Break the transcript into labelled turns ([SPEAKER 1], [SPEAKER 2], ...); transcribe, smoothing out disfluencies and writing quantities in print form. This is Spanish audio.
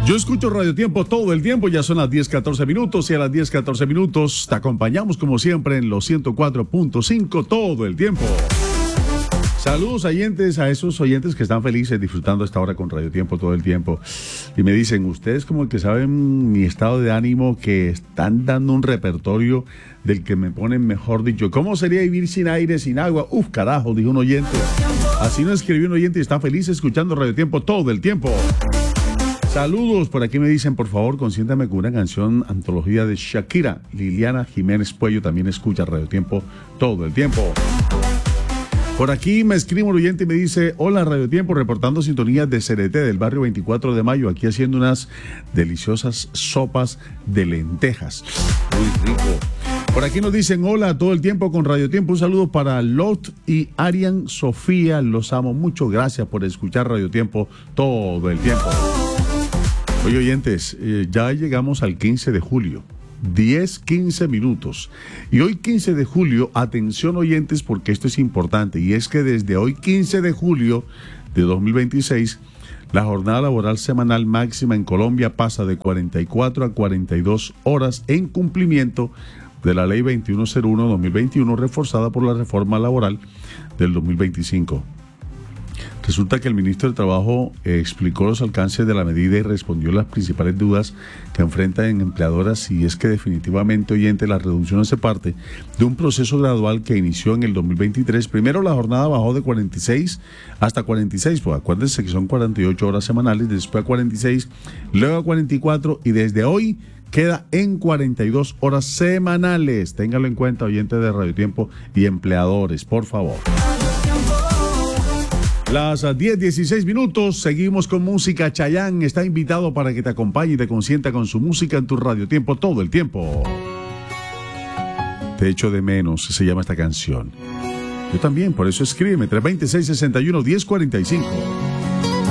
[SPEAKER 1] Yo escucho Radio Tiempo todo el tiempo, ya son las 10:14 minutos y a las 10:14 minutos te acompañamos como siempre en los 104.5 todo el tiempo. Saludos oyentes, a esos oyentes que están felices disfrutando esta hora con Radio Tiempo todo el tiempo. Y me dicen, ustedes como que saben mi estado de ánimo, que están dando un repertorio del que me ponen, mejor dicho, ¿cómo sería vivir sin aire, sin agua? Uf, carajo, dijo un oyente. Así nos escribió un oyente y está feliz escuchando Radio Tiempo todo el tiempo. Saludos, por aquí me dicen, por favor, consiéntame con una canción antología de Shakira. Liliana Jiménez Puello también escucha Radio Tiempo todo el tiempo. Por aquí me escribe un oyente y me dice, hola Radio Tiempo, reportando sintonía de CRT del barrio 24 de Mayo, aquí haciendo unas deliciosas sopas de lentejas. Muy rico. Por aquí nos dicen, hola todo el tiempo con Radio Tiempo, un saludo para Lot y Arian Sofía, los amo mucho, gracias por escuchar Radio Tiempo todo el tiempo. Oye oyentes, ya llegamos al 15 de julio. 10-15 minutos. Y hoy 15 de julio, atención oyentes porque esto es importante, y es que desde hoy 15 de julio de 2026, la jornada laboral semanal máxima en Colombia pasa de 44 a 42 horas en cumplimiento de la Ley 2101-2021 reforzada por la reforma laboral del 2025. Resulta que el ministro del Trabajo explicó los alcances de la medida y respondió las principales dudas que enfrentan empleadoras, y es que definitivamente, oyente, la reducción hace parte de un proceso gradual que inició en el 2023. Primero la jornada bajó de 46 hasta 46, pues acuérdense que son 48 horas semanales, después a 46, luego a 44 y desde hoy queda en 42 horas semanales. Téngalo en cuenta, oyente de Radio Tiempo y empleadores, por favor. Las 10:16 minutos, seguimos con música. Chayanne está invitado para que te acompañe y te consienta con su música en tu Radio Tiempo todo el tiempo. Te echo de menos, se llama esta canción. Yo también, por eso escríbeme, 326-61-1045.